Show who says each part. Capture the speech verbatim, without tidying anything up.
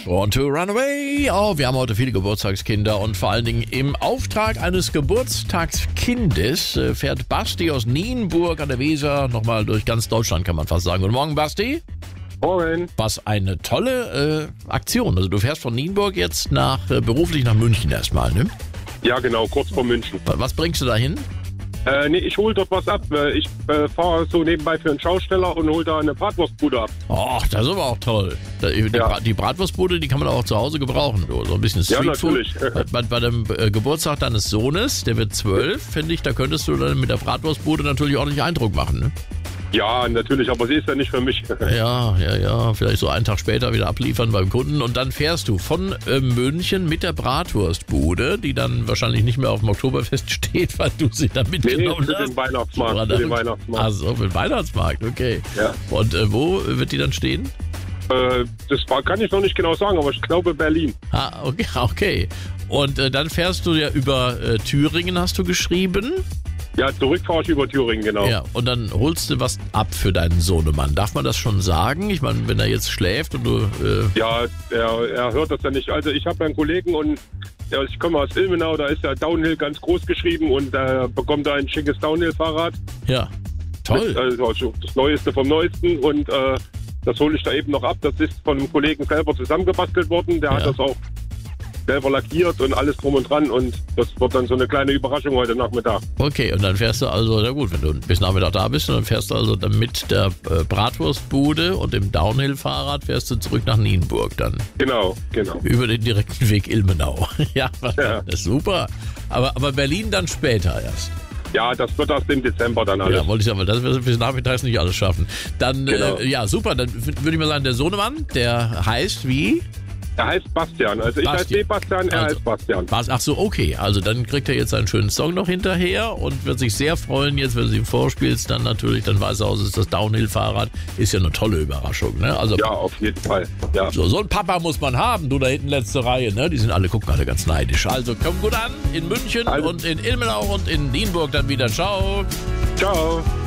Speaker 1: Born to Run Away. Oh, wir haben heute viele Geburtstagskinder und vor allen Dingen im Auftrag eines Geburtstagskindes äh, fährt Basti aus Nienburg an der Weser nochmal durch ganz Deutschland, kann man fast sagen. Guten Morgen, Basti.
Speaker 2: Morgen.
Speaker 1: Was eine tolle äh, Aktion. Also du fährst von Nienburg jetzt nach äh, beruflich nach München erstmal, ne?
Speaker 2: Ja, genau, kurz vor München.
Speaker 1: Was bringst du da hin?
Speaker 2: Äh, nee, ich hole dort was ab. Ich äh, fahre so nebenbei für einen Schausteller und hole da eine Bratwurstbude ab.
Speaker 1: Och, das ist aber auch toll. Die,
Speaker 2: Ja.
Speaker 1: Bra- die Bratwurstbude, die kann man auch zu Hause gebrauchen. So so ein bisschen
Speaker 2: Ja,
Speaker 1: Streetfood.
Speaker 2: natürlich.
Speaker 1: Bei, bei dem äh, Geburtstag deines Sohnes, der wird zwölf, finde ich, da könntest du dann mit der Bratwurstbude natürlich ordentlich Eindruck machen, ne?
Speaker 2: Ja, natürlich, aber sie ist ja nicht für mich.
Speaker 1: Ja, ja, ja. Vielleicht so einen Tag später wieder abliefern beim Kunden. Und dann fährst du von äh, München mit der Bratwurstbude, die dann wahrscheinlich nicht mehr auf dem Oktoberfest steht, weil du sie da
Speaker 2: Nee,
Speaker 1: mitgenommen
Speaker 2: für
Speaker 1: hast.
Speaker 2: den Weihnachtsmarkt. Für den Weihnachtsmarkt.
Speaker 1: Also für den Weihnachtsmarkt, okay.
Speaker 2: Ja.
Speaker 1: Und äh, wo wird die dann stehen?
Speaker 2: Äh, das war, kann ich noch nicht genau sagen, aber ich glaube Berlin.
Speaker 1: Ah, okay. okay. Und äh, dann fährst du ja über äh, Thüringen, hast du geschrieben.
Speaker 2: Ja, zurück fahre ich über Thüringen, genau.
Speaker 1: Ja, und dann holst du was ab für deinen Sohnemann. Darf man das schon sagen? Ich meine, wenn er jetzt schläft und du... Äh,
Speaker 2: Ja, er, er hört das ja nicht. Also ich habe einen Kollegen und ja, ich komme aus Ilmenau, da ist ja Downhill ganz groß geschrieben und er bekommt da ein schickes Downhill-Fahrrad.
Speaker 1: ja, toll.
Speaker 2: Also das Neueste vom Neuesten und äh, das hole ich da eben noch ab. Das ist von einem Kollegen selber zusammengebastelt worden. Der
Speaker 1: Ja.
Speaker 2: hat das auch selber lackiert und alles drum und dran und das wird dann so eine kleine Überraschung heute Nachmittag.
Speaker 1: Okay, und dann fährst du also, na gut, wenn du bis Nachmittag da bist, und dann fährst du also dann mit der äh, Bratwurstbude und dem Downhill-Fahrrad fährst du zurück nach Nienburg dann.
Speaker 2: Genau, genau.
Speaker 1: Über den direkten Weg Ilmenau. ja,
Speaker 2: Ja.
Speaker 1: das ist super. Aber, aber Berlin dann später erst.
Speaker 2: Ja, das wird erst im Dezember dann alles.
Speaker 1: Ja, wollte ich sagen, weil das wirst du bis nachmittags nicht alles schaffen. Dann,
Speaker 2: Genau.
Speaker 1: äh, ja, super, dann w- würde ich mal sagen, der Sohnemann, der heißt wie?
Speaker 2: Er heißt Bastian. Also ich heiße
Speaker 1: Bastian.
Speaker 2: Sebastian, er
Speaker 1: Also,
Speaker 2: heißt Bastian.
Speaker 1: Was? Ach so, okay. Also dann kriegt er jetzt einen schönen Song noch hinterher und wird sich sehr freuen jetzt, wenn du ihm vorspielst. Dann natürlich, dann weiß er aus, es ist das Downhill-Fahrrad. Ist ja eine tolle Überraschung, ne? Also
Speaker 2: Ja, auf jeden Fall. Ja.
Speaker 1: so, so ein Papa muss man haben. Du da hinten letzte Reihe, ne? Die sind alle, gucken alle ganz neidisch. Also komm gut an in München
Speaker 2: Also-
Speaker 1: und in Ilmenau und in Nienburg dann wieder. Ciao.
Speaker 2: Ciao.